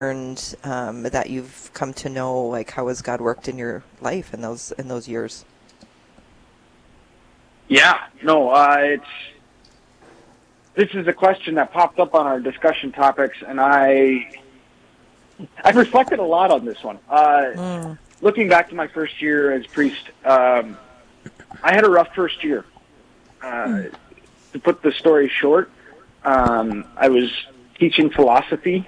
learned that you've come to know? Like, how has God worked in your life in those years? Yeah, no, this is a question that popped up on our discussion topics, and I've reflected a lot on this one. Mm. Looking back to my first year as priest, I had a rough first year. To put the story short, I was teaching philosophy,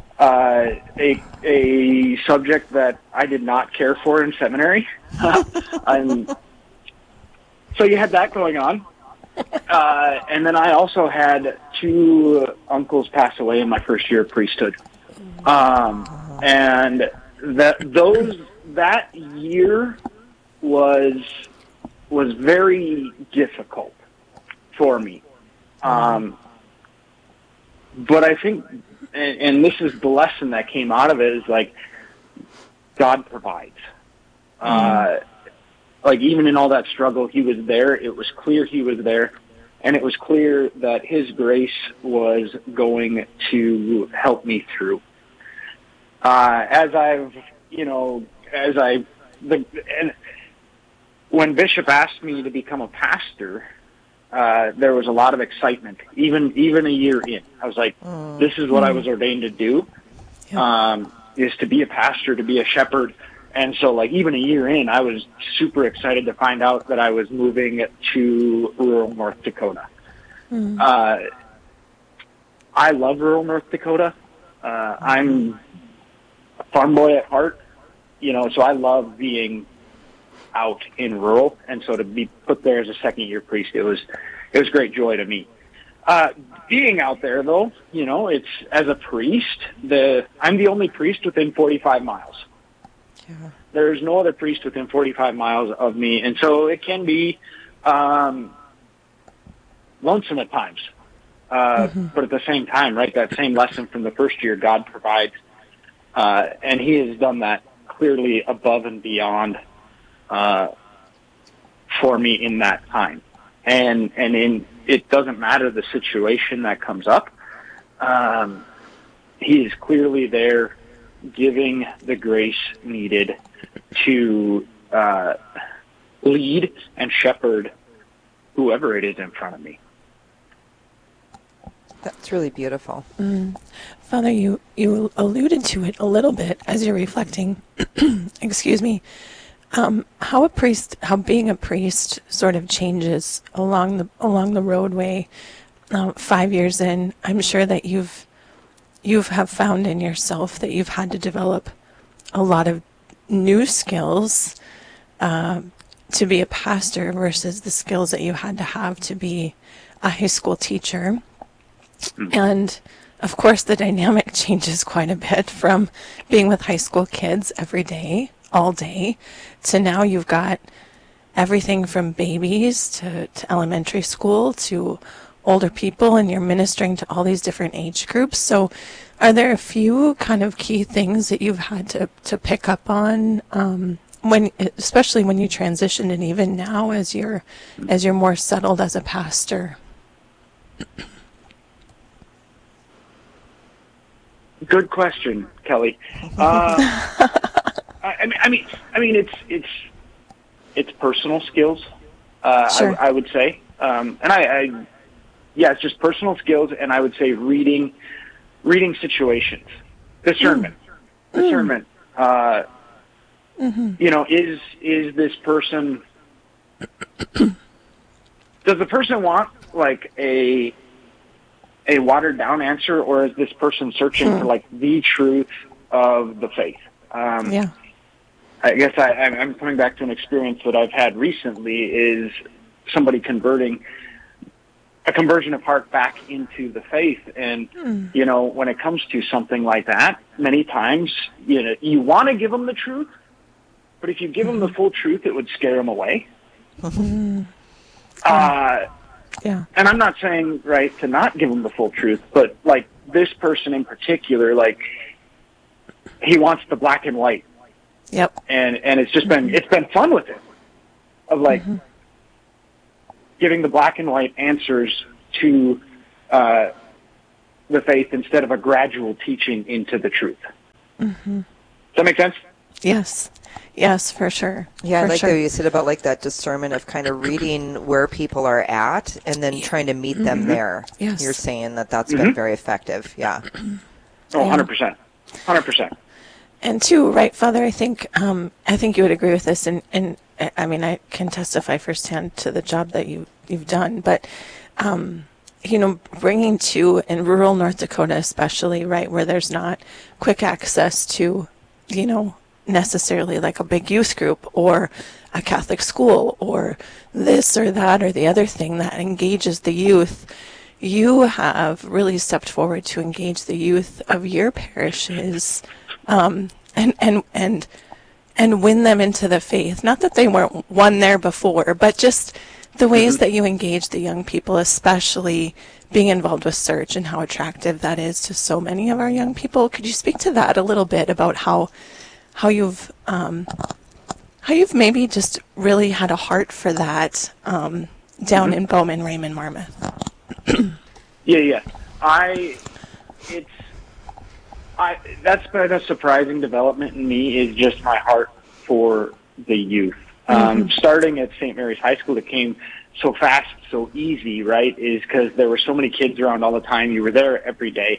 a subject that I did not care for in seminary. I'm, so you had that going on. And then I also had two uncles pass away in my first year of priesthood. And that year was very difficult for me. But I think, and this is the lesson that came out of it, is like, God provides. Like, even in all that struggle, he was there. It was clear he was there. And it was clear that his grace was going to help me through. When Bishop asked me to become a pastor, there was a lot of excitement, even a year in. I was like, this is what I was ordained to do, is to be a pastor, to be a shepherd. And so, like, even a year in, I was super excited to find out that I was moving to rural North Dakota. I love rural North Dakota. I'm a farm boy at heart, so I love being out in rural. And so to be put there as a second-year priest, it was great joy to me. Being out there, though, it's, as a priest, I'm the only priest within 45 miles. Yeah. There's no other priest within 45 miles of me, and so it can be lonesome at times. But at the same time, right, that same lesson from the first year, God provides, and he has done that clearly above and beyond for me in that time. And it doesn't matter the situation that comes up. He is clearly there, giving the grace needed to lead and shepherd whoever it is in front of me. That's really beautiful. Father, you alluded to it a little bit as you're reflecting. Excuse me. How being a priest sort of changes along the roadway. 5 years in, I'm sure that you have found in yourself that you've had to develop a lot of new skills to be a pastor versus the skills that you had to have to be a high school teacher. And of course, the dynamic changes quite a bit from being with high school kids every day, all day, to now you've got everything from babies to elementary school to older people, and you're ministering to all these different age groups. So are there a few kind of key things that you've had to pick up on especially when you transitioned, and even now as you're more settled as a pastor? Good question, Kelly. I mean, it's personal skills. Sure. I would say, it's just personal skills, and I would say reading situations, discernment. Is this person? Does the person want like a watered down answer, or is this person searching for like the truth of the faith? I guess I'm coming back to an experience that I've had recently, is somebody converting a conversion of heart back into the faith. And, when it comes to something like that, many times, you want to give them the truth, but if you give them the full truth, it would scare them away. And I'm not saying, right, to not give them the full truth, but like this person in particular, like he wants the black and white. Yep. And it's just been fun with it, of like giving the black and white answers to the faith instead of a gradual teaching into the truth. Mm-hmm. Does that make sense? Yes. Yes, for sure. Yeah, for I like sure. that you said about like that discernment of kind of reading where people are at and then trying to meet them there. Yes. You're saying that that's been very effective. Yeah. Oh, Yeah. 100%. 100%. And too, right, Father, I think you would agree with this, and I mean, I can testify firsthand to the job that you've done, but bringing to in rural North Dakota, especially, right, where there's not quick access to, necessarily like a big youth group or a Catholic school or this or that or the other thing that engages the youth. You have really stepped forward to engage the youth of your parishes, and win them into the faith. Not that they weren't won there before, but just the ways that you engage the young people, especially being involved with Search and how attractive that is to so many of our young people. Could you speak to that a little bit about how you've maybe just really had a heart for that down in Bowman, Raymond, Marmarth? Yeah. That's been a surprising development in me, is just my heart for the youth. Starting at St. Mary's High School, it came so fast, so easy, right, is because there were so many kids around all the time. You were there every day.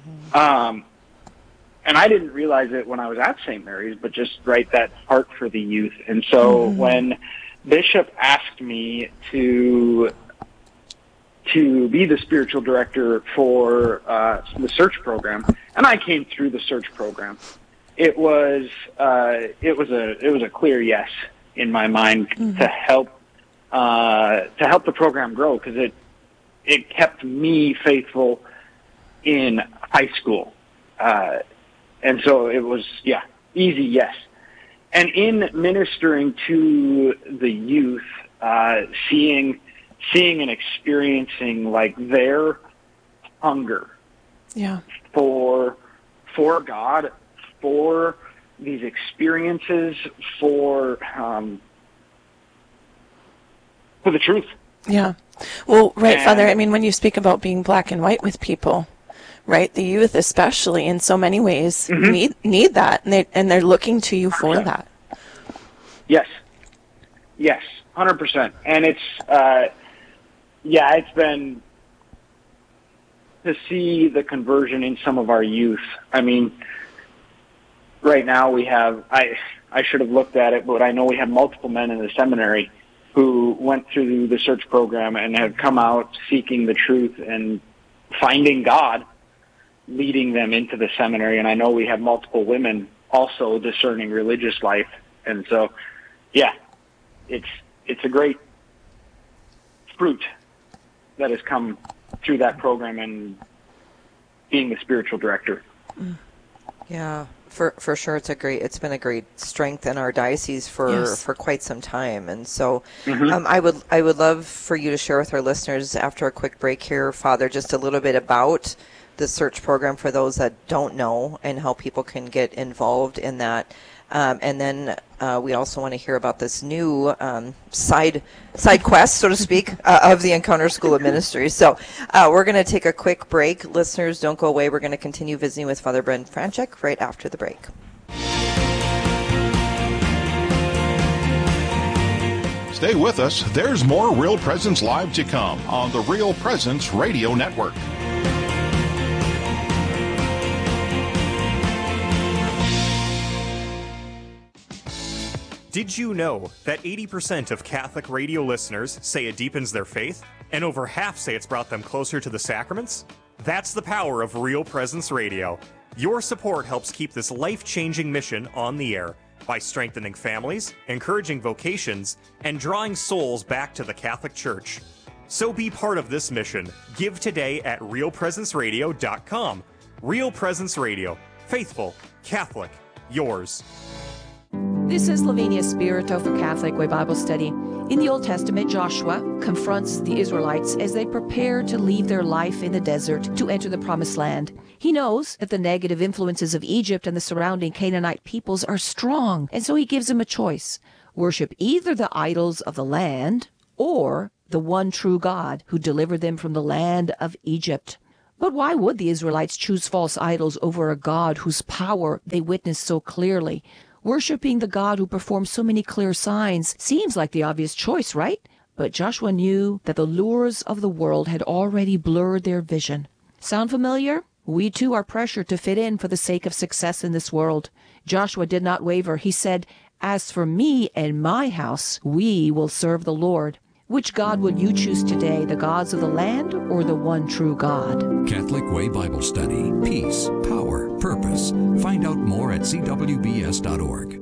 And I didn't realize it when I was at St. Mary's, but just, right, that heart for the youth. And so when Bishop asked me to be the spiritual director for the Search program, and I came through the Search program, it was a clear yes in my mind to help the program grow, because it kept me faithful in high school, and so it was easy yes. And in ministering to the youth, seeing and experiencing like their hunger for God, for these experiences, for the truth. Yeah. Well, right, Father, I mean, when you speak about being black and white with people, right, the youth especially in so many ways need that, and they're looking to you for 100%. that. Yes, 100%. And it's been to see the conversion in some of our youth. I mean, right now we have, I should have looked at it, but I know we have multiple men in the seminary who went through the Search program and have come out seeking the truth and finding God, leading them into the seminary. And I know we have multiple women also discerning religious life. And so, it's a great fruit that has come through that program and being the spiritual director. Yeah, for sure. It's been a great strength in our diocese for quite some time. And so I would love for you to share with our listeners after a quick break here, Father, just a little bit about the Search program for those that don't know and how people can get involved in that. And then we also want to hear about this new side quest, so to speak, of the Encounter School of Ministry. So we're going to take a quick break. Listeners, don't go away. We're going to continue visiting with Father Brent Franchek right after the break. Stay with us. There's more Real Presence Live to come on the Real Presence Radio Network. Did you know that 80% of Catholic radio listeners say it deepens their faith, and over half say it's brought them closer to the sacraments? That's the power of Real Presence Radio. Your support helps keep this life-changing mission on the air by strengthening families, encouraging vocations, and drawing souls back to the Catholic Church. So be part of this mission. Give today at realpresenceradio.com. Real Presence Radio. Faithful, Catholic, yours. This is Lavinia Spirito for Catholic Way Bible Study. In the Old Testament, Joshua confronts the Israelites as they prepare to leave their life in the desert to enter the Promised Land. He knows that the negative influences of Egypt and the surrounding Canaanite peoples are strong, and so he gives them a choice. Worship either the idols of the land or the one true God who delivered them from the land of Egypt. But why would the Israelites choose false idols over a God whose power they witnessed so clearly? Worshipping the God who performs so many clear signs seems like the obvious choice, right? But Joshua knew that the lures of the world had already blurred their vision. Sound familiar? We too are pressured to fit in for the sake of success in this world. Joshua did not waver. He said, "As for me and my house, we will serve the Lord." Which God would you choose today, the gods of the land or the one true God? Catholic Way Bible Study. Peace, power, purpose. Find out more at cwbs.org.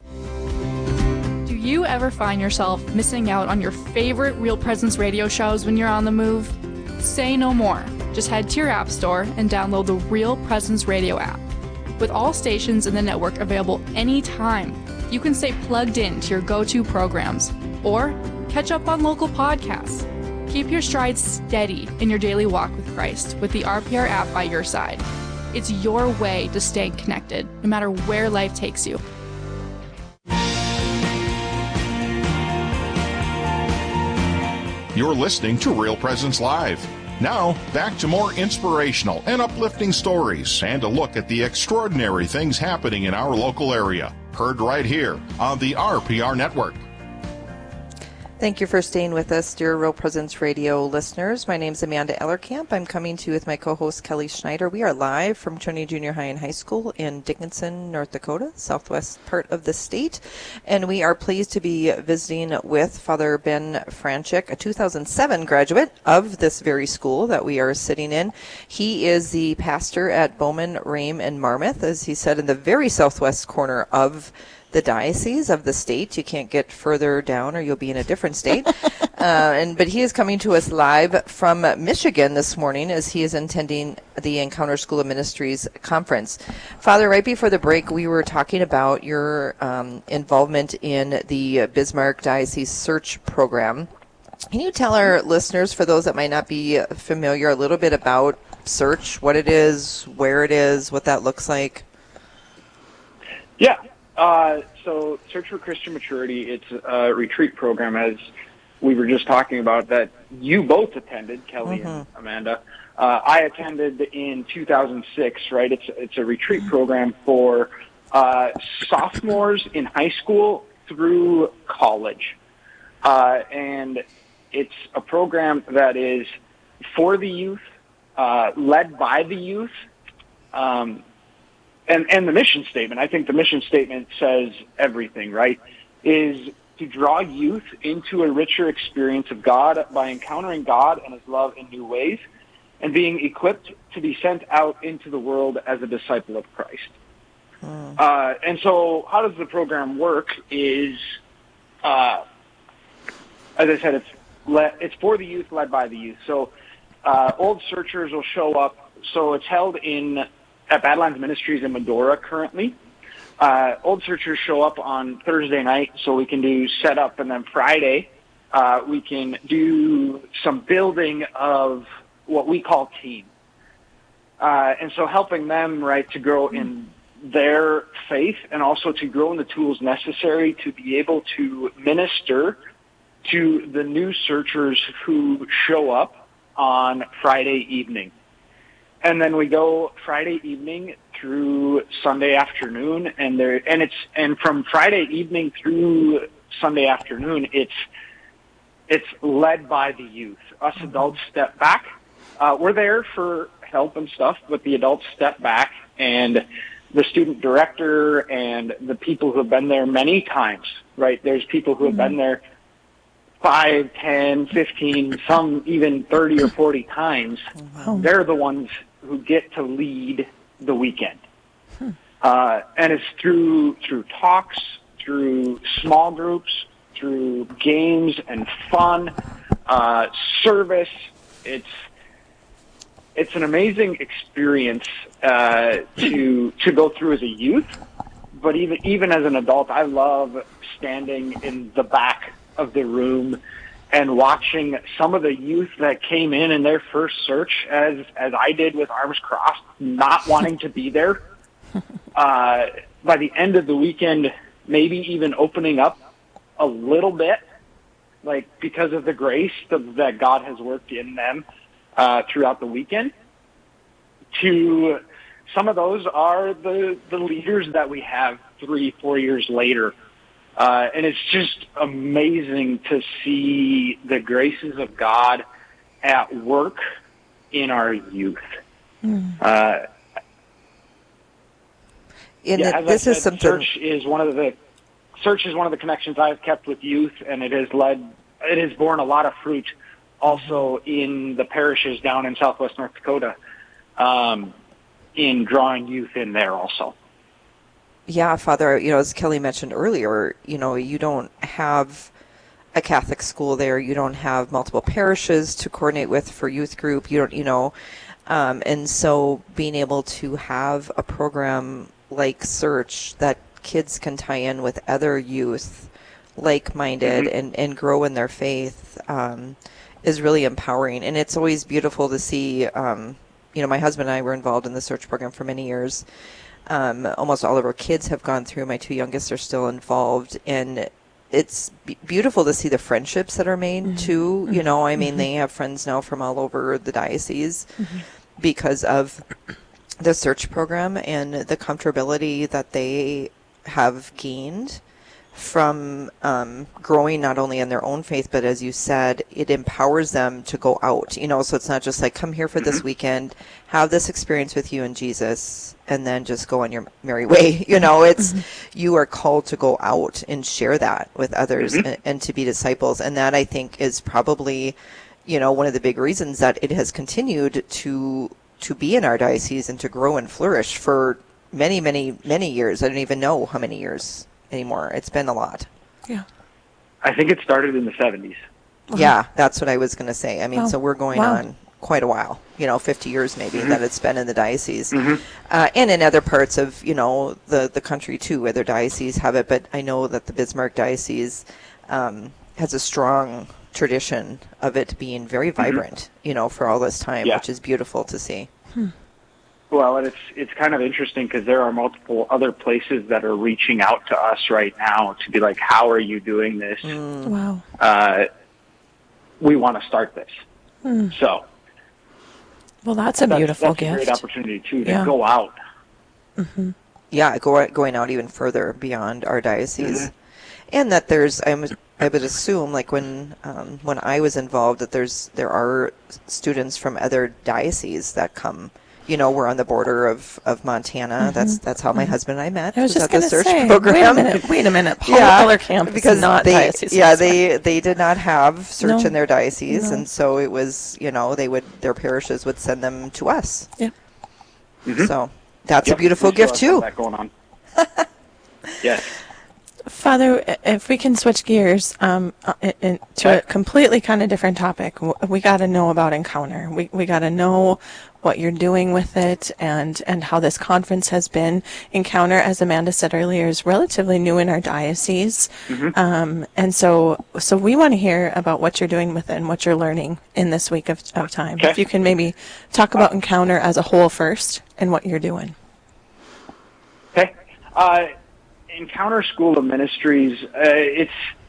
Do you ever find yourself missing out on your favorite Real Presence radio shows when you're on the move? Say no more. Just head to your app store and download the Real Presence radio app. With all stations in the network available anytime, you can stay plugged in to your go-to programs or catch up on local podcasts. Keep your stride steady in your daily walk with Christ with the RPR app by your side. It's your way to stay connected, no matter where life takes you. You're listening to Real Presence Live. Now, back to more inspirational and uplifting stories and a look at the extraordinary things happening in our local area. Heard right here on the RPR Network. Thank you for staying with us, dear Real Presence Radio listeners. My name is Amanda Ellerkamp. I'm coming to you with my co-host Kelly Schneider. We are live from Trinity Junior High and High School in Dickinson, North Dakota, southwest part of the state. And we are pleased to be visiting with Father Ben Franchik, a 2007 graduate of this very school that we are sitting in. He is the pastor at Bowman, Rame, and Marmarth, as he said, in the very southwest corner of the diocese of the state. You can't get further down or you'll be in a different state. But he is coming to us live from Michigan this morning as he is attending the Encounter School of Ministries conference. Father, right before the break, we were talking about your involvement in the Bismarck Diocese Search Program. Can you tell our listeners, for those that might not be familiar, a little bit about Search, what it is, where it is, what that looks like? Yeah. So Search for Christian Maturity, it's a retreat program, as we were just talking about, that you both attended, Kelly and Amanda. I attended in 2006, right? It's a retreat program for sophomores in high school through college. And it's a program that is for the youth, led by the youth, and the mission statement, I think the mission statement says everything, right, is to draw youth into a richer experience of God by encountering God and His love in new ways and being equipped to be sent out into the world as a disciple of Christ. And so how does the program work is, as I said, it's for the youth, led by the youth. So old searchers will show up. So it's held at Badlands Ministries in Medora currently. Old searchers show up on Thursday night, so we can do setup, and then Friday we can do some building of what we call team. And so helping them, right, to grow in their faith and also to grow in the tools necessary to be able to minister to the new searchers who show up on Friday evening. And then we go Friday evening through Sunday afternoon, and from Friday evening through Sunday afternoon, it's led by the youth. Us adults step back. We're there for help and stuff, but the adults step back, and the student director and the people who have been there many times, right? There's people who have been there 5, 10, 15, some even 30 or 40 times. Wow. They're the ones who get to lead the weekend. And it's through talks, through small groups, through games and fun, service. It's an amazing experience to go through as a youth, but even as an adult, I love standing in the back of the room and watching some of the youth that came in their first search, as I did with arms crossed, not wanting to be there. By the end of the weekend, maybe even opening up a little bit, like because of the grace that God has worked in them throughout the weekend. to some of those are the leaders that we have 3-4 years later. And it's just amazing to see the graces of God at work in our youth. This is something. Search is one of the connections I've kept with youth, and it has borne a lot of fruit also in the parishes down in Southwest North Dakota, in drawing youth in there also. Yeah, Father, as Kelly mentioned earlier, you don't have a Catholic school there. You don't have multiple parishes to coordinate with for youth group. You don't, and so being able to have a program like Search that kids can tie in with other youth like-minded and grow in their faith is really empowering. And it's always beautiful to see, my husband and I were involved in the Search program for many years. Almost all of our kids have gone through. My 2 youngest are still involved, and it's beautiful to see the friendships that are made too. They have friends now from all over the diocese because of the Search program and the comfortability that they have gained from growing not only in their own faith, but as you said, it empowers them to go out, so it's not just like, come here for this weekend, have this experience with you and Jesus, and then just go on your merry way. It's you are called to go out and share that with others and to be disciples. And that, I think, is probably, one of the big reasons that it has continued to be in our diocese and to grow and flourish for many, many, many years. I don't even know how many years anymore. It's been a lot. Yeah. I think it started in the 70s. Yeah, that's what I was going to say. So we're going on quite a while, 50 years maybe that it's been in the diocese. And in other parts of, the country too, other dioceses have it. But I know that the Bismarck Diocese has a strong tradition of it being very vibrant, for all this time, which is beautiful to see. Well, and it's kind of interesting because there are multiple other places that are reaching out to us right now to be like, how are you doing this? Wow. We want to start this. So. Well, that's a beautiful gift. That's a great opportunity, too, to go out. Yeah, going out even further beyond our diocese. And that there's, I would assume, like when I was involved, that there are students from other dioceses that come. We're on the border of Montana. That's how my husband and I met. I was just going to say, program. Wait a minute. Paul Miller Camp because is not diocese. Yeah, they did not have Search in their diocese, and so it was, their parishes would send them to us. Yeah. So that's a beautiful gift too. That going on. Yes. Father, if we can switch gears to a completely kind of different topic, we got to know about Encounter. We got to know what you're doing with it and how this conference has been. Encounter, as Amanda said earlier, is relatively new in our diocese. And so we want to hear about what you're doing with it and what you're learning in this week of time. Okay. If you can maybe talk about Encounter as a whole first and what you're doing. Okay. Encounter School of Ministries, it's,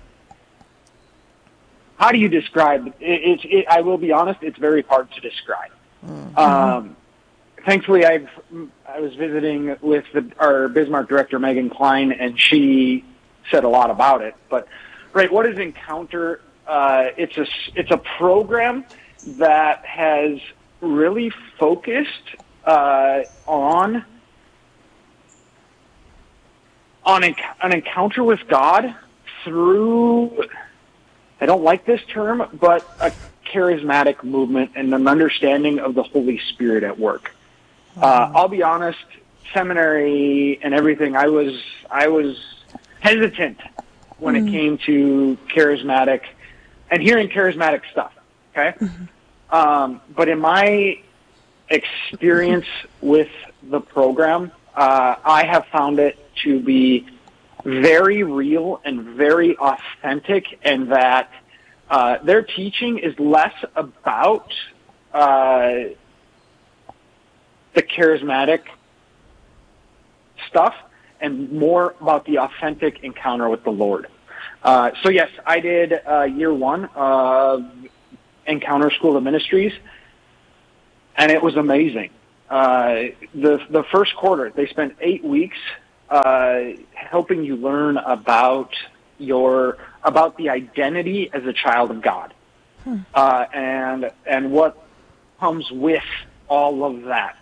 how do you describe it? I will be honest, it's very hard to describe. Thankfully, I was visiting with our Bismarck director, Megan Klein, and she said a lot about it. But, right, what is Encounter? It's a program that has really focused on an encounter with God through, I don't like this term, but a charismatic movement and an understanding of the Holy Spirit at work. I'll be honest, seminary and everything, I was hesitant when it came to charismatic and hearing charismatic stuff, okay? But in my experience with the program, I have found it to be very real and very authentic, and that their teaching is less about the charismatic stuff and more about the authentic encounter with the Lord. So yes, I did year one of Encounter School of Ministries, and it was amazing. the first quarter, they spent 8 weeks helping you learn about the identity as a child of God, and what comes with all of that.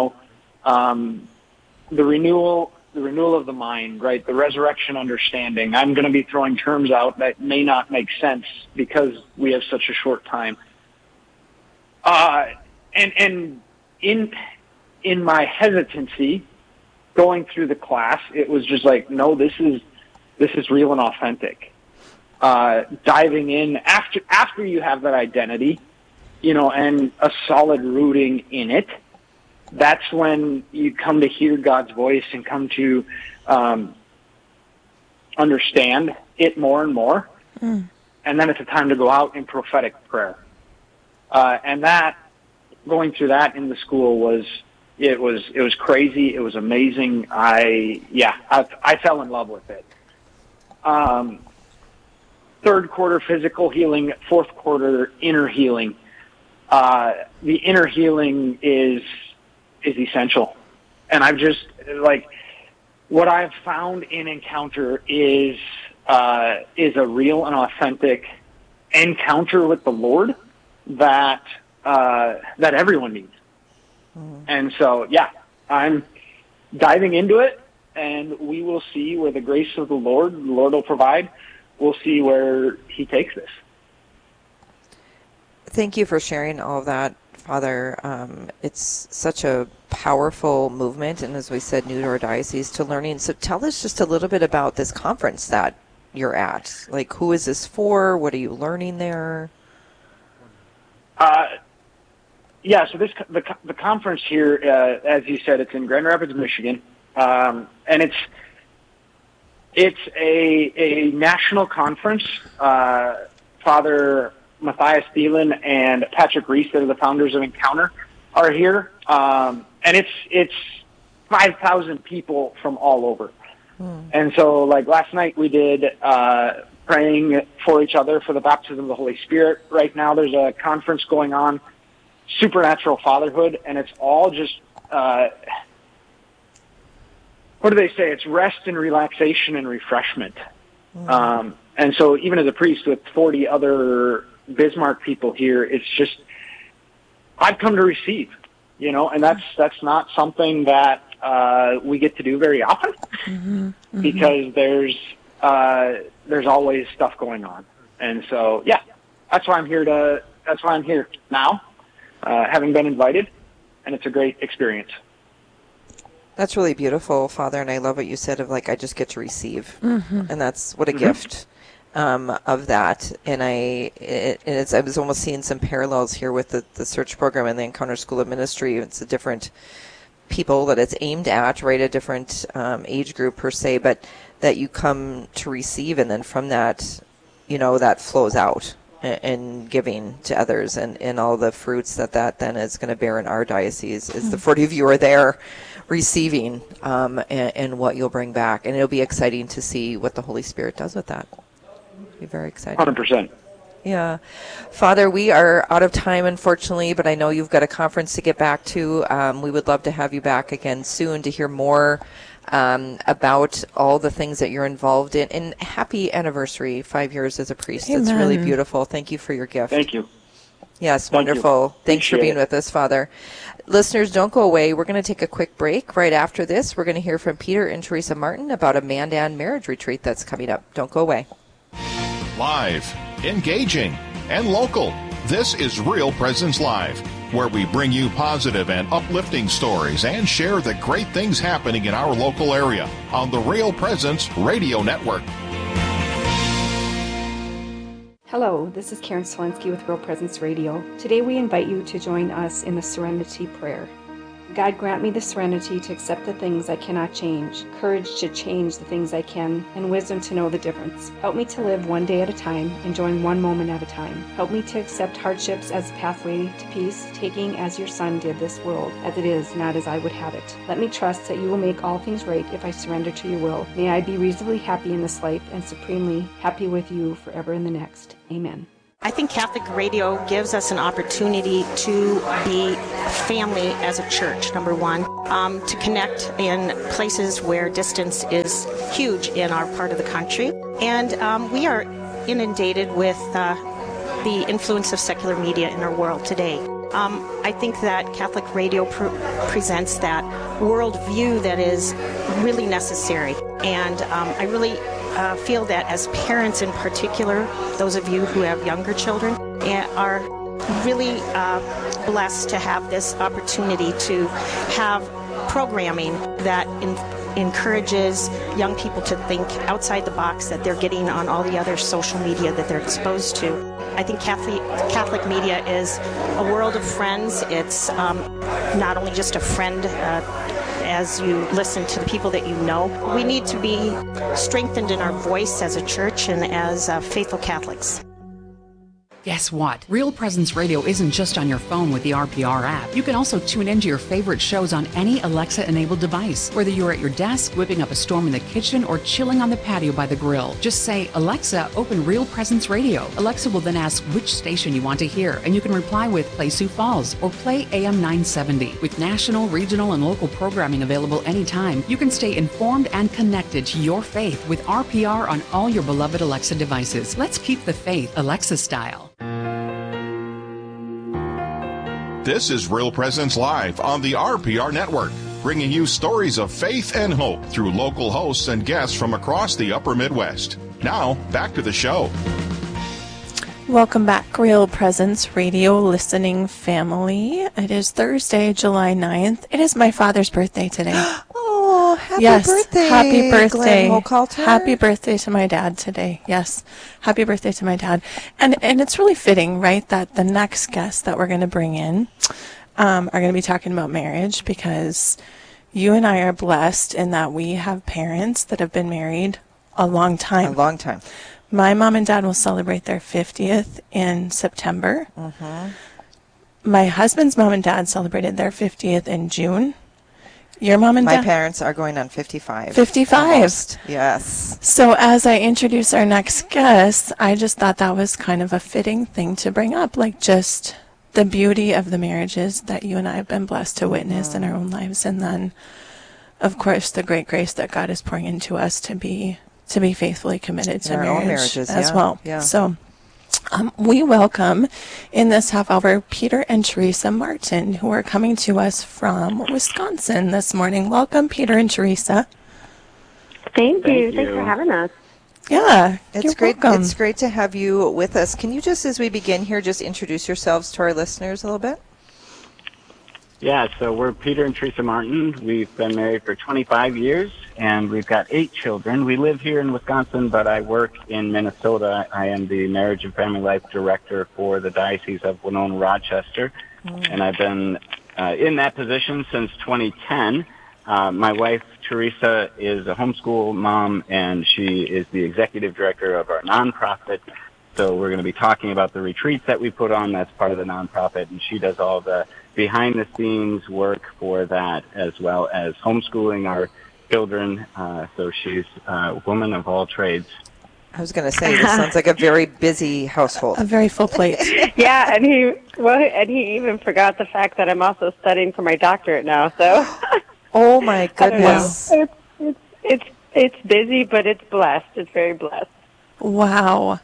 The renewal of the mind, right? The resurrection understanding. I'm going to be throwing terms out that may not make sense because we have such a short time. And in my hesitancy going through the class, it was just like, no, this is real and authentic. Diving in after you have that identity, and a solid rooting in it, that's when you come to hear God's voice and come to understand it more and more. And then it's a time to go out in prophetic prayer. And that, going through that in the school was crazy. It was amazing. I fell in love with it. Third quarter physical healing, fourth quarter inner healing. The inner healing is essential. And I've just, what I've found in Encounter is a real and authentic encounter with the Lord that everyone needs. And so, I'm diving into it, and we will see where the grace of the Lord will provide. We'll see where he takes this. Thank you for sharing all of that, Father. It's such a powerful movement, and as we said, new to our diocese, to learning. So tell us just a little bit about this conference that you're at. Who is this for? What are you learning there? So the conference here, as you said, it's in Grand Rapids, Michigan, and it's a national conference. Father Matthias Thielen and Patrick Reese, that are the founders of Encounter, are here, and it's 5,000 people from all over. And so, last night we did praying for each other for the baptism of the Holy Spirit. Right now there's a conference going on, Supernatural Fatherhood, and it's all just, what do they say? It's rest and relaxation and refreshment. And so even as a priest with 40 other Bismarck people here, it's just, I've come to receive, and that's not something that we get to do very often, because there's always stuff going on. And so, that's why I'm here now, having been invited, and it's a great experience. That's really beautiful, Father, and I love what you said of I just get to receive, and that's what a gift of that. And I was almost seeing some parallels here with the search program and the Encounter School of Ministry. It's a different people that it's aimed at, right? A different age group per se, but that you come to receive, and then from that, that flows out and giving to others, and all the fruits that then is going to bear in our diocese is the 40 of you are there receiving, and what you'll bring back. And it'll be exciting to see what the Holy Spirit does with that. It'll be very exciting. 100%. Yeah. Father, we are out of time, unfortunately, but I know you've got a conference to get back to. We would love to have you back again soon to hear more about all the things that you're involved in. And happy anniversary, 5 years as a priest. Amen. It's really beautiful. Thank you for your gift. Thank you. Yes, wonderful. Thanks for being with us, Father. Listeners, don't go away. We're going to take a quick break. Right after this, we're going to hear from Peter and Teresa Martin about a Mandan marriage retreat that's coming up. Don't go away. Live, engaging, and local. This is Real Presence Live, where we bring you positive and uplifting stories and share the great things happening in our local area on the Real Presence Radio Network. Hello, this is Karen Selensky with Real Presence Radio. Today we invite you to join us in the Serenity Prayer. God, grant me the serenity to accept the things I cannot change, courage to change the things I can, and wisdom to know the difference. Help me to live one day at a time, enjoying one moment at a time. Help me to accept hardships as a pathway to peace, taking as your Son did this world, as it is, not as I would have it. Let me trust that you will make all things right if I surrender to your will. May I be reasonably happy in this life and supremely happy with you forever in the next. Amen. I think Catholic radio gives us an opportunity to be family as a church, number one, to connect in places where distance is huge in our part of the country. And we are inundated with the influence of secular media in our world today. I think that Catholic radio presents that worldview that is really necessary. And I really feel that as parents in particular, those of you who have younger children, are really blessed to have this opportunity to have programming that encourages young people to think outside the box that they're getting on all the other social media that they're exposed to. I think Catholic media is a world of friends. It's not only just a friend as you listen to the people that you know. We need to be strengthened in our voice as a church and as faithful Catholics. Guess what? Real Presence Radio isn't just on your phone with the RPR app. You can also tune into your favorite shows on any Alexa-enabled device, whether you're at your desk, whipping up a storm in the kitchen, or chilling on the patio by the grill. Just say, Alexa, open Real Presence Radio. Alexa will then ask which station you want to hear, and you can reply with Play Sioux Falls or Play AM 970. With national, regional, and local programming available anytime, you can stay informed and connected to your faith with RPR on all your beloved Alexa devices. Let's keep the faith Alexa style. This is Real Presence Live on the RPR Network, bringing you stories of faith and hope through local hosts and guests from across the upper Midwest. Now, back to the show. Welcome back, Real Presence Radio listening family. It is Thursday, July 9th. It is my father's birthday today. Oh, happy birthday. Happy birthday. Glenn Hochhalter. Happy birthday to my dad today. Yes. Happy birthday to my dad. And it's really fitting, right, that the next guest that we're going to bring in are going to be talking about marriage, because you and I are blessed in that we have parents that have been married a long time. A long time. My mom and dad will celebrate their 50th in September. Mm-hmm. My husband's mom and dad celebrated their 50th in June. Your mom and dad? My parents are going on 55. 55. Almost. Yes. So as I introduce our next guest, I just thought that was kind of a fitting thing to bring up, like just the beauty of the marriages that you and I have been blessed to witness in our own lives. And then, of course, the great grace that God is pouring into us to be faithfully committed to our own marriages as yeah. well. Yeah. So we welcome in this half hour Peter and Teresa Martin, who are coming to us from Wisconsin this morning. Welcome, Peter and Teresa. Thank you. Thanks for having us. Yeah, it's great. Welcome. It's great to have you with us. Can you just, as we begin here, just introduce yourselves to our listeners a little bit? Yeah, so we're Peter and Teresa Martin. We've been married for 25 years, and we've got 8 children. We live here in Wisconsin, but I work in Minnesota. I am the Marriage and Family Life Director for the Diocese of Winona-Rochester, and I've been in that position since 2010. My wife, Teresa, is a homeschool mom, and she is the Executive Director of our nonprofit. So we're going to be talking about the retreats that we put on. That's part of the nonprofit, and she does all the behind-the-scenes work for that, as well as homeschooling our children. So she's a woman of all trades. I was going to say, this sounds like a very busy household. A very full plate. Yeah, and he even forgot the fact that I'm also studying for my doctorate now. So. Oh my goodness! It's busy, but it's blessed. It's very blessed. Wow.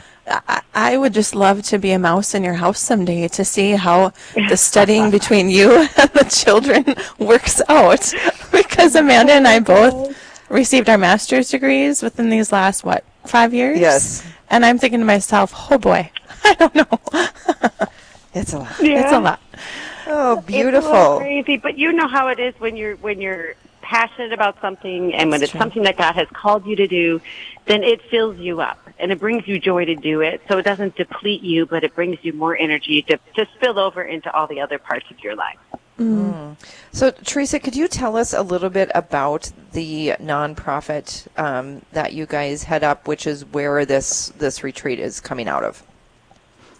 I would just love to be a mouse in your house someday to see how the studying between you and the children works out. Because Amanda and I both received our master's degrees within these last, 5 years? Yes. And I'm thinking to myself, oh boy, I don't know. It's a lot. Yeah. It's a lot. Oh, beautiful. It's a little crazy, but you know how it is when you're passionate about something, and when it's something that God has called you to do, then it fills you up and it brings you joy to do it. So it doesn't deplete you, but it brings you more energy to spill over into all the other parts of your life. Mm. So, Teresa, could you tell us a little bit about the nonprofit that you guys head up, which is where this retreat is coming out of?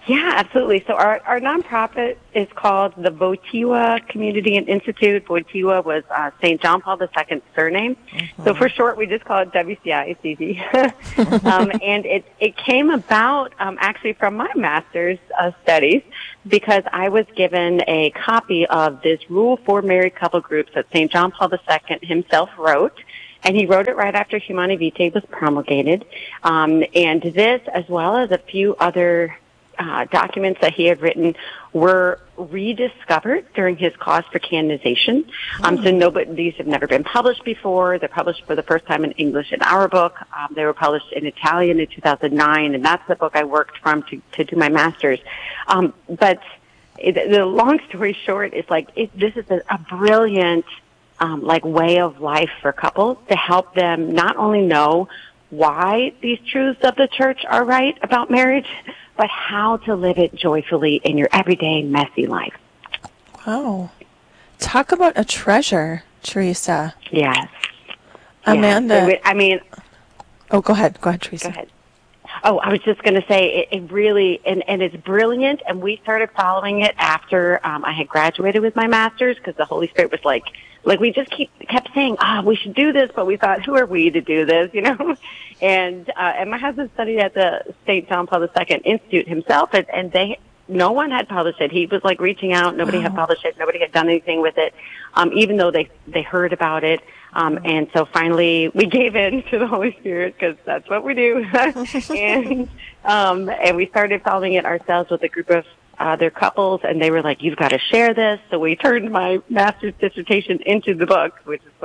Yeah, absolutely. So our nonprofit is called the Wojtyła Community and Institute. Wojtyła was St. John Paul II's surname. Mm-hmm. So for short, we just call it WCI. It's easy. And it came about actually from my master's studies, because I was given a copy of this Rule for Married Couple Groups that St. John Paul II himself wrote. And he wrote it right after Humanae Vitae was promulgated. And this, as well as a few other documents that he had written, were rediscovered during his cause for canonization. So these have never been published before. They're published for the first time in English in our book. They were published in Italian in 2009, and that's the book I worked from to do my master's. But the long story short is this is a brilliant way of life for couples to help them not only know why these truths of the church are right about marriage, but how to live it joyfully in your everyday messy life. Wow. Talk about a treasure, Teresa. Yes. Amanda. Yes. Oh, go ahead. Go ahead, Teresa. Go ahead. Oh, I was just going to say it really, and it's brilliant, and we started following it after I had graduated with my master's, because the Holy Spirit was like we just kept saying, we should do this, but we thought, who are we to do this, And my husband studied at the St. John Paul II Institute himself, and no one had published it. He was reaching out, nobody had published it, nobody had done anything with it, even though they heard about it. And so finally we gave in to the Holy Spirit, because that's what we do. And we started following it ourselves with a group of other couples, and they were like, you've got to share this. So we turned my master's dissertation into the book, which is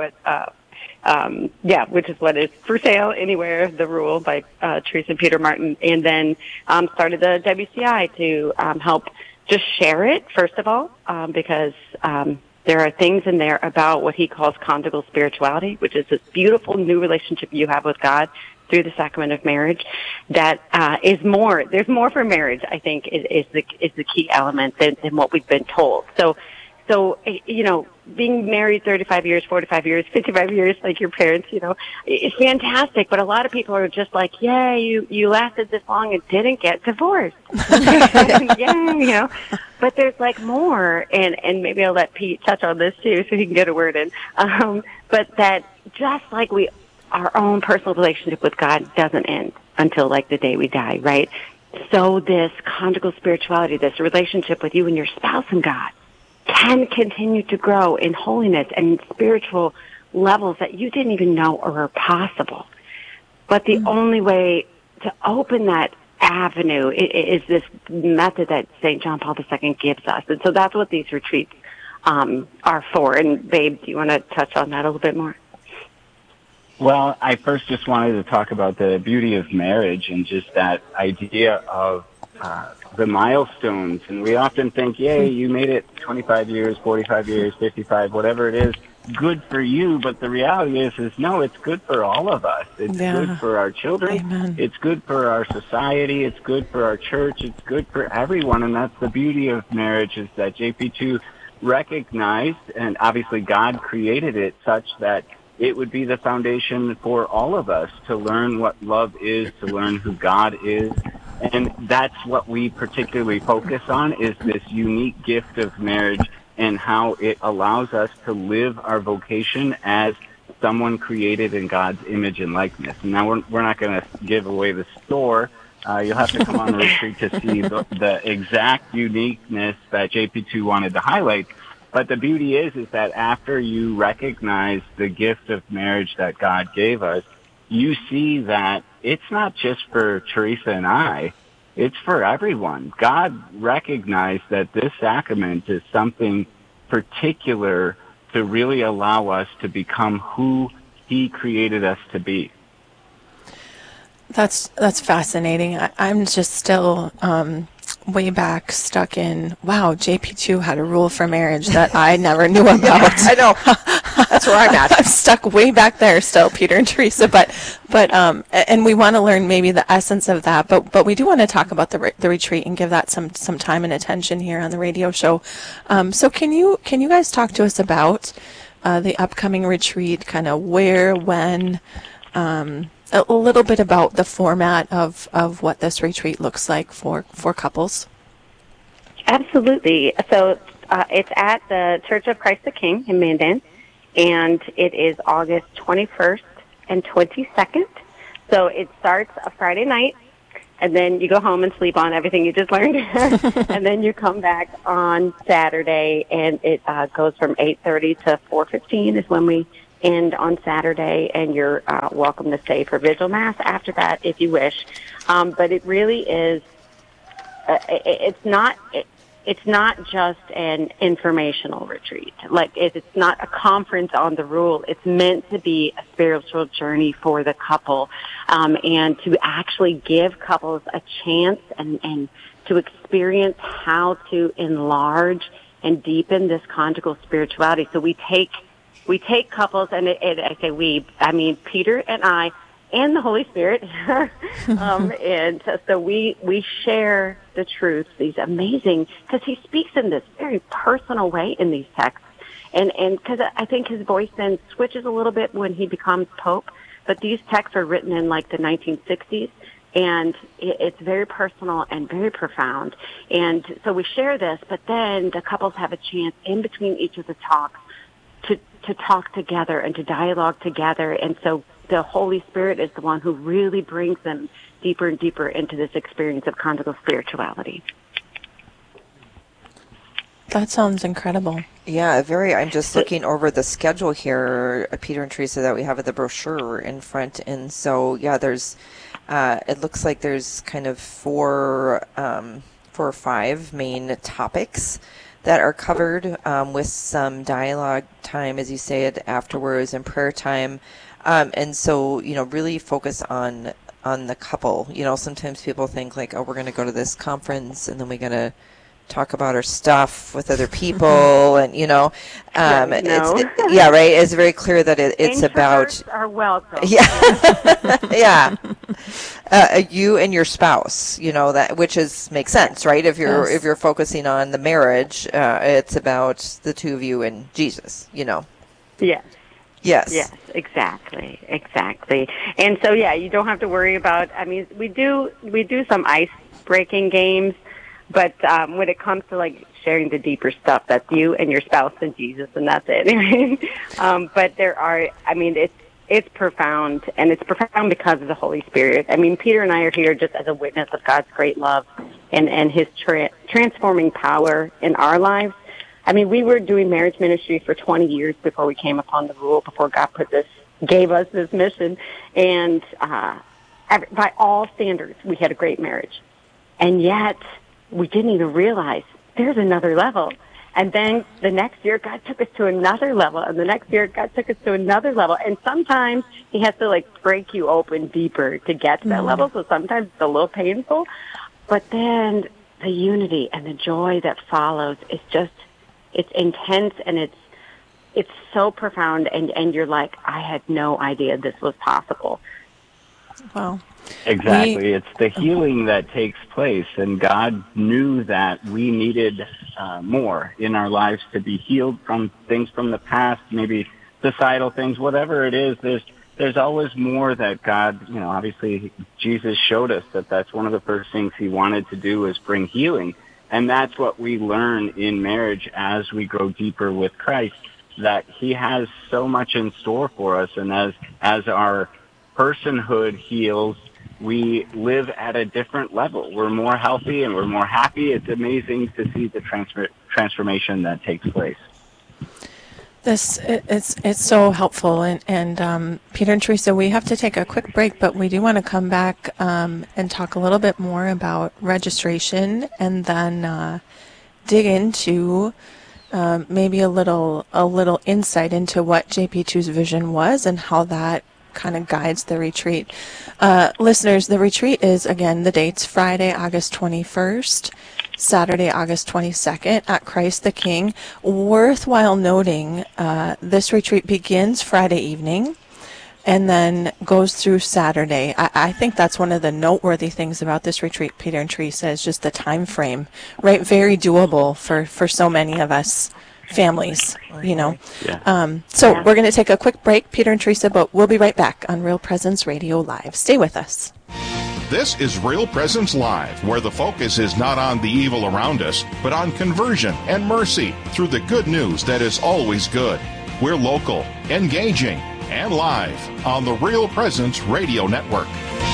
what is for sale anywhere, The Rule by Teresa and Peter Martin, and then started the WCI to help just share it, first of all, because there are things in there about what he calls conjugal spirituality, which is this beautiful new relationship you have with God through the sacrament of marriage. That is more. There's more for marriage, I think, is the key element than what we've been told. So being married 35 years, 45 years, 55 years, like your parents, it's fantastic. But a lot of people are just like, yay, you lasted this long and didn't get divorced. Yay, But there's more, and maybe I'll let Pete touch on this too, so he can get a word in. But that just like our own personal relationship with God doesn't end until the day we die, right? So this conjugal spirituality, this relationship with you and your spouse and God, can continue to grow in holiness and in spiritual levels that you didn't even know were possible. But the only way to open that avenue is this method that St. John Paul II gives us. And so that's what these retreats are for. And Babe, do you want to touch on that a little bit more? Well, I first just wanted to talk about the beauty of marriage and just that idea of the milestones. And we often think, yay, you made it 25 years, 45 years, 55, whatever it is, good for you. But the reality is no, it's good for all of us. It's good for our children. Amen. It's good for our society. It's good for our church. It's good for everyone. And that's the beauty of marriage, is that JP2 recognized, and obviously God created it such that it would be the foundation for all of us to learn what love is, to learn who God is. And that's what we particularly focus on, is this unique gift of marriage and how it allows us to live our vocation as someone created in God's image and likeness. And now we're not going to give away the store. You'll have to come on the retreat to see the exact uniqueness that JP2 wanted to highlight. But the beauty is that after you recognize the gift of marriage that God gave us, you see that it's not just for Teresa and I, it's for everyone. God recognized that this sacrament is something particular to really allow us to become who He created us to be. That's fascinating. I'm just still way back stuck in, wow, JP2 had a rule for marriage that I never knew about. Yeah, I know. That's where I'm at. I'm stuck way back there still, Peter and Teresa. But and we want to learn maybe the essence of that. But we do want to talk about the retreat and give that some time and attention here on the radio show. So can you guys talk to us about the upcoming retreat? Kind of where, when. A little bit about the format of what this retreat looks like for couples. Absolutely. So it's at the Church of Christ the King in Mandan, and it is August 21st and 22nd. So it starts a Friday night, and then you go home and sleep on everything you just learned, and then you come back on Saturday, and it goes from 8:30 to 4:15 is when we end on Saturday, and you're welcome to stay for Vigil Mass after that if you wish. But it really is, it's not just an informational retreat. Like, it's not a conference on the rule. It's meant to be a spiritual journey for the couple, and to actually give couples a chance and to experience how to enlarge and deepen this conjugal spirituality. So we take couples, and I say we, I mean Peter and I, and the Holy Spirit, and so we share the truth. These amazing, because he speaks in this very personal way in these texts, and because I think his voice then switches a little bit when he becomes Pope. But these texts are written in like the 1960s, and it's very personal and very profound. And so we share this, but then the couples have a chance in between each of the talks to talk together and to dialogue together. And so the Holy Spirit is the one who really brings them deeper and deeper into this experience of conjugal spirituality. That sounds incredible. Yeah, I'm just looking over the schedule here, Peter and Teresa, that we have at the brochure in front. And so, yeah, there's, it looks like there's kind of four or five main topics that are covered, with some dialogue time, as you say it, afterwards, and prayer time. And so, really focus on the couple. Sometimes people think like, oh, we're going to go to this conference and then we're going to talk about our stuff with other people, and right. It's very clear that it's about are welcome. Yeah. You and your spouse, that, which makes sense, right? If you're focusing on the marriage, it's about the two of you and Jesus, Yes. Yes, exactly. And so, you don't have to worry about, we do some ice breaking games, but when it comes to like sharing the deeper stuff, that's you and your spouse and Jesus, and that's it. But there are, it's profound, and it's profound because of the Holy Spirit. Peter and I are here just as a witness of God's great love and his transforming power in our lives. We were doing marriage ministry for 20 years before we came upon the rule, before God gave us this mission. And by all standards, we had a great marriage. And yet, we didn't even realize there's another level. And then the next year, God took us to another level. And the next year, God took us to another level. And sometimes he has to, break you open deeper to get to that level. So sometimes it's a little painful. But then the unity and the joy that follows is just, it's intense, and it's so profound, and you're like, I had no idea this was possible. Wow. Exactly. It's the healing that takes place, and God knew that we needed more in our lives to be healed from things from the past, maybe societal things, whatever it is. There's always more that God, obviously Jesus showed us that that's one of the first things he wanted to do is bring healing. And that's what we learn in marriage as we grow deeper with Christ, that he has so much in store for us. And as our personhood heals, we live at a different level. We're more healthy and we're more happy. It's amazing to see the transformation that takes place. It's so helpful, and Peter and Teresa, we have to take a quick break, but we do want to come back and talk a little bit more about registration, and then dig into maybe a little insight into what JP2's vision was and how that kind of guides the retreat. Listeners, the retreat is, again, the dates Friday, August 21st. Saturday, August 22nd at Christ the King. Worthwhile noting, this retreat begins Friday evening and then goes through Saturday. I think that's one of the noteworthy things about this retreat, Peter and Teresa, is just the time frame, right? Very doable for so many of us families, Yeah. So we're going to take a quick break, Peter and Teresa, but we'll be right back on Real Presence Radio Live. Stay with us. This is Real Presence Live, where the focus is not on the evil around us, but on conversion and mercy through the good news that is always good. We're local, engaging, and live on the Real Presence Radio Network.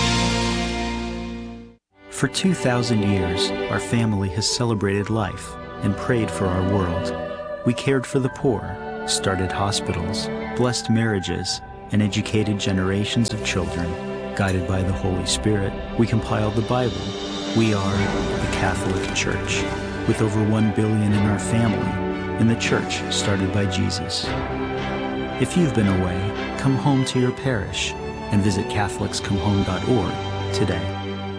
For 2,000 years, our family has celebrated life and prayed for our world. We cared for the poor, started hospitals, blessed marriages, and educated generations of children. Guided by the Holy Spirit, we compiled the Bible. We are the Catholic Church, with over 1 billion in our family, and the church started by Jesus. If you've been away, come home to your parish and visit CatholicsComeHome.org today.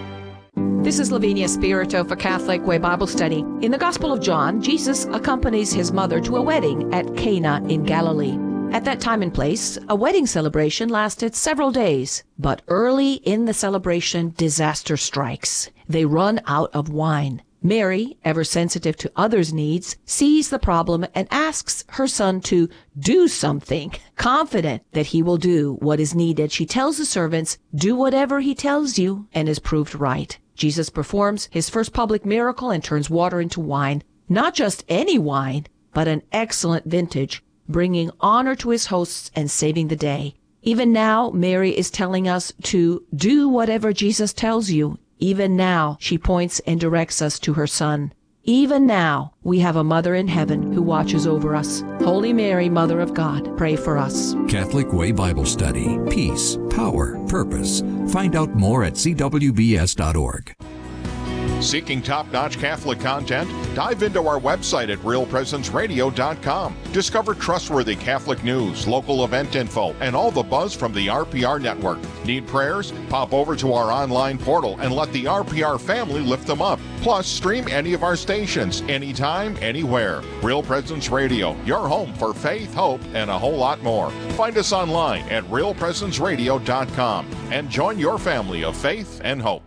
This is Lavinia Spirito for Catholic Way Bible Study. In the Gospel of John, Jesus accompanies his mother to a wedding at Cana in Galilee. At that time and place, a wedding celebration lasted several days. But early in the celebration, disaster strikes. They run out of wine. Mary, ever sensitive to others' needs, sees the problem and asks her son to do something. Confident that he will do what is needed, she tells the servants, "Do whatever he tells you," and is proved right. Jesus performs his first public miracle and turns water into wine. Not just any wine, but an excellent vintage, bringing honor to his hosts and saving the day. Even now, Mary is telling us to do whatever Jesus tells you. Even now, she points and directs us to her Son. Even now, we have a Mother in heaven who watches over us. Holy Mary, Mother of God, pray for us. Catholic Way Bible Study. Peace, power, purpose. Find out more at cwbs.org. Seeking top-notch Catholic content? Dive into our website at realpresenceradio.com. Discover trustworthy Catholic news, local event info, and all the buzz from the RPR network. Need prayers? Pop over to our online portal and let the RPR family lift them up. Plus, stream any of our stations, anytime, anywhere. Real Presence Radio, your home for faith, hope, and a whole lot more. Find us online at realpresenceradio.com and join your family of faith and hope.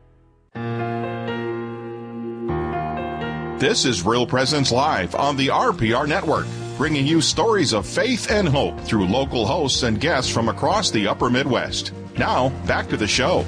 This is Real Presence Live on the RPR Network, bringing you stories of faith and hope through local hosts and guests from across the upper Midwest. Now, back to the show.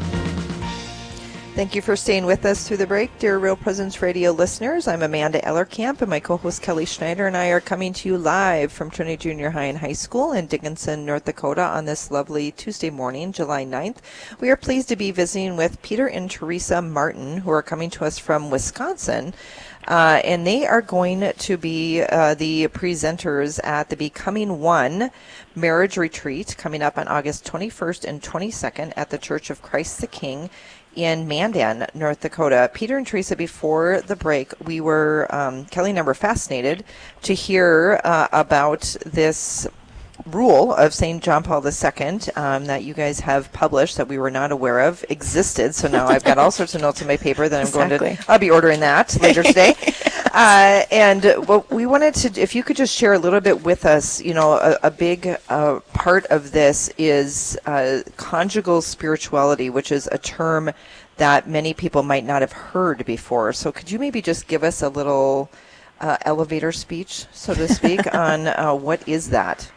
Thank you for staying with us through the break, dear Real Presence Radio listeners. I'm Amanda Ellerkamp, and my co-host Kelly Schneider and I are coming to you live from Trinity Junior High and High School in Dickinson, North Dakota on this lovely Tuesday morning, July 9th. We are pleased to be visiting with Peter and Teresa Martin, who are coming to us from Wisconsin. And they are going to be the presenters at the Becoming One Marriage Retreat coming up on August 21st and 22nd at the Church of Christ the King in Mandan, North Dakota. Peter and Teresa, before the break, we were, Kelly and I were fascinated to hear about this rule of St. John Paul II that you guys have published that we were not aware of existed. So now I've got all sorts of notes in my paper that I'm going to, I'll be ordering that later today. And what we wanted to, if you could just share a little bit with us, you know, a big part of this is conjugal spirituality, which is a term that many people might not have heard before. So could you maybe just give us a little elevator speech, so to speak, on what is that?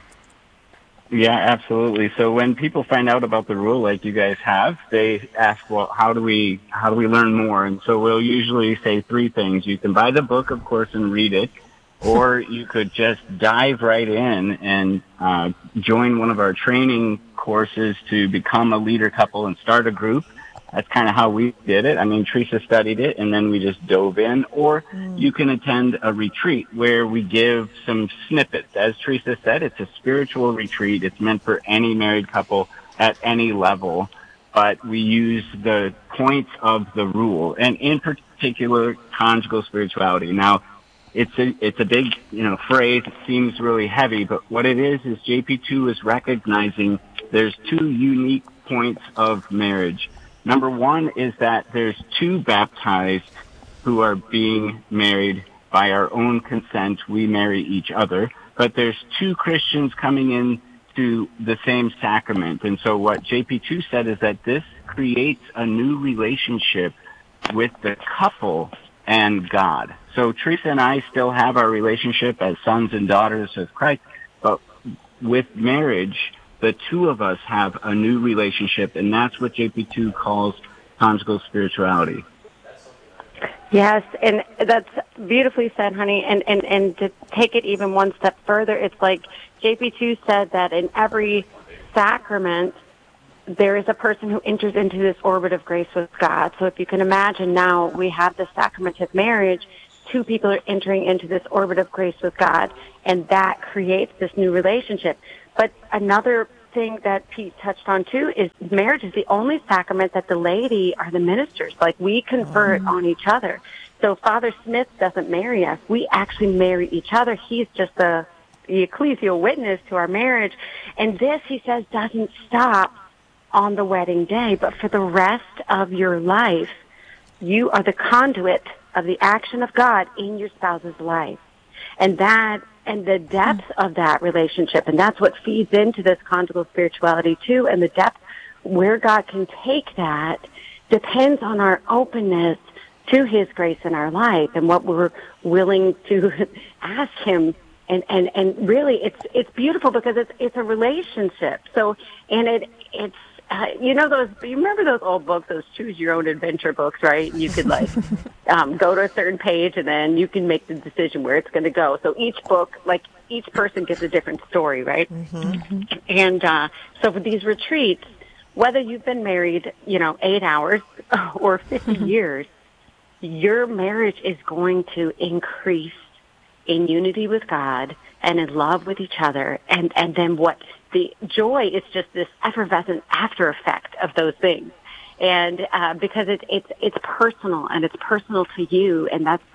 Yeah, absolutely. So when people find out about the rule like you guys have, they ask, well, how do we learn more? And so we'll usually say three things. You can buy the book, of course, and read it, or you could just dive right in and join one of our training courses to become a leader couple and start a group. That's kind of how we did it. I mean, Teresa studied it, and then we just dove in. Or you can attend a retreat where we give some snippets. As Teresa said, it's a spiritual retreat. It's meant for any married couple at any level. But we use the points of the rule, and in particular, conjugal spirituality. Now, it's a big, phrase. It seems really heavy, but what it is JP2 is recognizing there's two unique points of marriage. Number one is that there's two baptized who are being married by our own consent. We marry each other. But there's two Christians coming in to the same sacrament. And so what JP2 said is that this creates a new relationship with the couple and God. So Teresa and I still have our relationship as sons and daughters of Christ, but with marriage, the two of us have a new relationship, and that's what JP2 calls conjugal spirituality. Yes, and that's beautifully said, honey. And to take it even one step further, it's like JP2 said that in every sacrament, there is a person who enters into this orbit of grace with God. So if you can imagine now we have the sacrament of marriage, two people are entering into this orbit of grace with God, and that creates this new relationship. But another thing that Pete touched on too is marriage is the only sacrament that the laity are the ministers. Like, we confer it on each other. So Father Smith doesn't marry us. We actually marry each other. He's just the ecclesial witness to our marriage. And this, he says, doesn't stop on the wedding day, but for the rest of your life, you are the conduit of the action of God in your spouse's life. And the depth of that relationship, and that's what feeds into this conjugal spirituality too, and the depth where God can take that depends on our openness to His grace in our life and what we're willing to ask Him. And really, it's beautiful because it's a relationship. So, and it's you remember those old books, those choose your own adventure books, right? You could go to a certain page and then you can make the decision where it's going to go. So each book, each person gets a different story, right? Mm-hmm. And so for these retreats, whether you've been married, 8 hours or 50 years, your marriage is going to increase in unity with God and in love with each other. And then what the joy is just this effervescent after effect of those things. And because it's personal, and it's personal to you, and that's,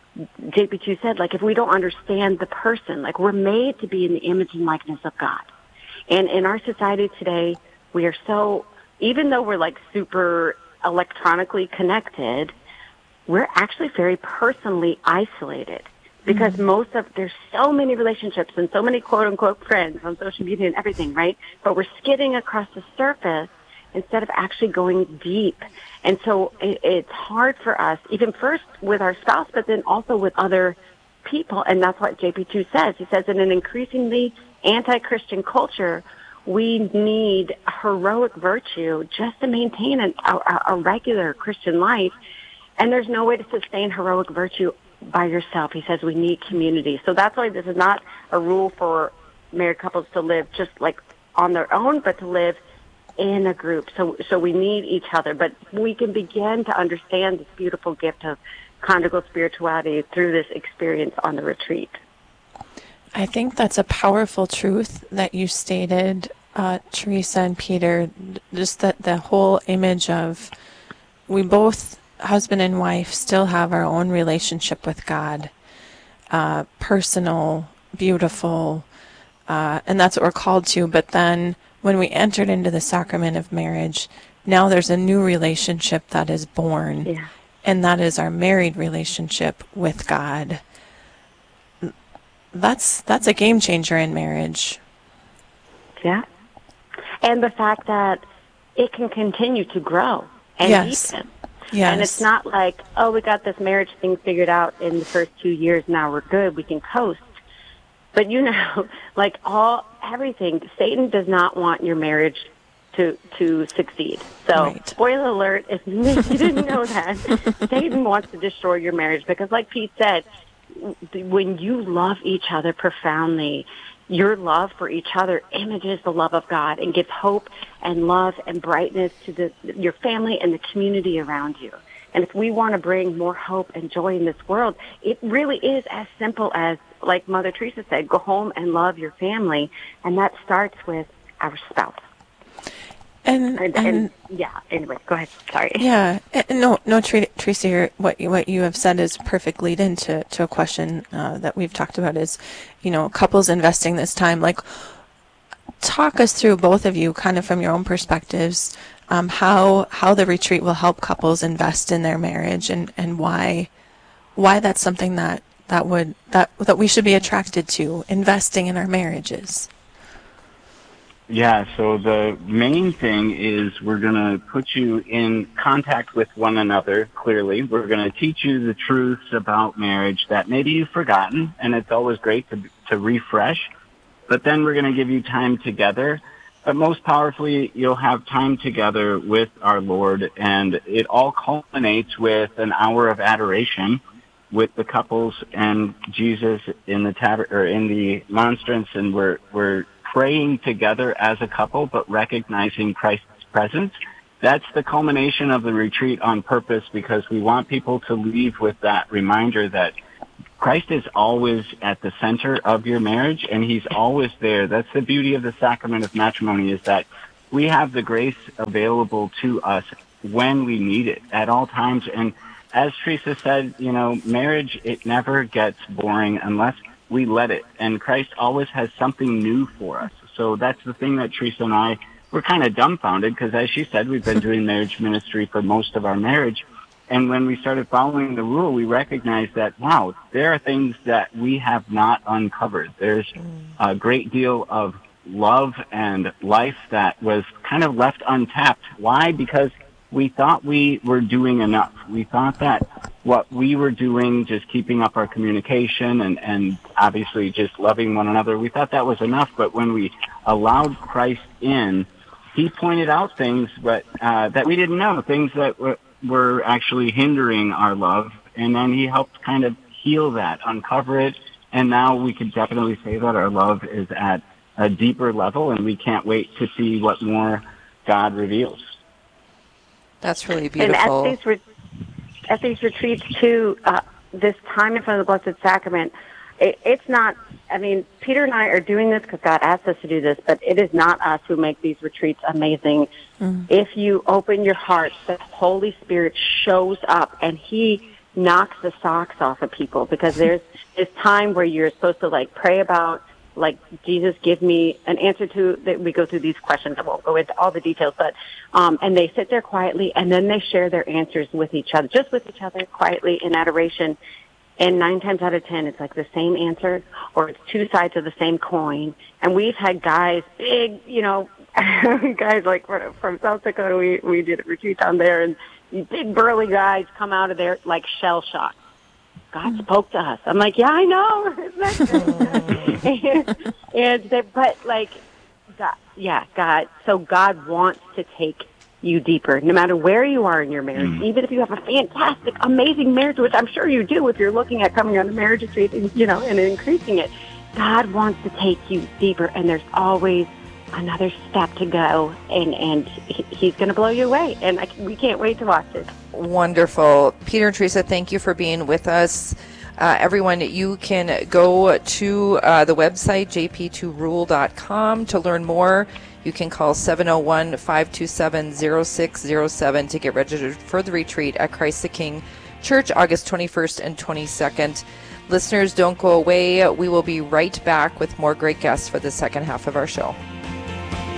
JP2 said, if we don't understand the person, we're made to be in the image and likeness of God. And in our society today, we are so, even though we're super electronically connected, we're actually very personally isolated. Because there's so many relationships and so many quote-unquote friends on social media and everything, right? But we're skidding across the surface instead of actually going deep. And so it's hard for us, even first with our spouse, but then also with other people. And that's what JP2 says. He says in an increasingly anti-Christian culture, we need heroic virtue just to maintain a regular Christian life. And there's no way to sustain heroic virtue by yourself. He says we need community. So that's why this is not a rule for married couples to live just on their own, but to live in a group. So we need each other. But we can begin to understand this beautiful gift of conjugal spirituality through this experience on the retreat. I think that's a powerful truth that you stated, Teresa and Peter, just that the whole image of we both, husband and wife, still have our own relationship with God, personal, beautiful, and that's what we're called to. But then when we entered into the sacrament of marriage, now there's a new relationship that is born, and that is our married relationship with God. That's a game changer in marriage. Yeah. And the fact that it can continue to grow and deepen. Yes. And it's not we got this marriage thing figured out in the first 2 years, now we're good, we can coast. But everything, Satan does not want your marriage to succeed. So, Spoiler alert, if you didn't know that, Satan wants to destroy your marriage because, like Pete said, when you love each other profoundly, your love for each other images the love of God and gives hope and love and brightness to your family and the community around you. And if we want to bring more hope and joy in this world, it really is as simple as, like Mother Teresa said, go home and love your family. And that starts with our spouse. And yeah, anyway, go ahead. Sorry. Yeah, no, Teresa, here, what you have said is perfect lead into a question that we've talked about is, couples investing this time. Talk us through, both of you, kind of from your own perspectives, how the retreat will help couples invest in their marriage, and why that's something that we should be attracted to, investing in our marriages. Yeah, so the main thing is we're going to put you in contact with one another, clearly. We're going to teach you the truths about marriage that maybe you've forgotten, and it's always great to refresh. But then we're going to give you time together But most powerfully, you'll have time together with our Lord, and it all culminates with an hour of adoration with the couples and Jesus in the monstrance, and we're praying together as a couple, but recognizing Christ's presence. That's the culmination of the retreat on purpose, because we want people to leave with that reminder that Christ is always at the center of your marriage, and he's always there. That's the beauty of the sacrament of matrimony, is that we have the grace available to us when we need it at all times. And as Teresa said, marriage, it never gets boring unless we let it. And Christ always has something new for us. So that's the thing that Teresa and I were kind of dumbfounded, because as she said, we've been doing marriage ministry for most of our marriage. And when we started following the rule, we recognized that, wow, there are things that we have not uncovered. There's a great deal of love and life that was kind of left untapped. Why? Because we thought we were doing enough. We thought that what we were doing, just keeping up our communication and obviously just loving one another, we thought that was enough. But when we allowed Christ in, he pointed out things that we didn't know, things that were actually hindering our love, and then he helped kind of heal that, uncover it, and now we can definitely say that our love is at a deeper level, and we can't wait to see what more God reveals. That's really beautiful. And at these retreats too, this time in front of the Blessed Sacrament, it's not, Peter and I are doing this because God asked us to do this, but it is not us who make these retreats amazing. If you open your heart, the Holy Spirit shows up and he knocks the socks off of people, because there's this time where you're supposed to pray about, Jesus, give me an answer to, that we go through these questions. I won't go into all the details, but, and they sit there quietly and then they share their answers with each other, just with each other quietly in adoration. And 9 times out of 10, it's the same answer, or it's two sides of the same coin. And we've had guys, big, guys from South Dakota, we did a retreat down there, and these big burly guys come out of there shell shocked. God spoke to us. I'm yeah, I know. God. So God wants to take you deeper, no matter where you are in your marriage, even if you have a fantastic, amazing marriage, which I'm sure you do if you're looking at coming on a marriage retreat and, and increasing it. God wants to take you deeper, and there's always another step to go, and he's going to blow you away, and we can't wait to watch it. Wonderful. Peter and Teresa, thank you for being with us. Everyone, you can go to the website, jp2rule.com, to learn more. You can call 701-527-0607 to get registered for the retreat at Christ the King Church, August 21st and 22nd. Listeners, don't go away. We will be right back with more great guests for the second half of our show.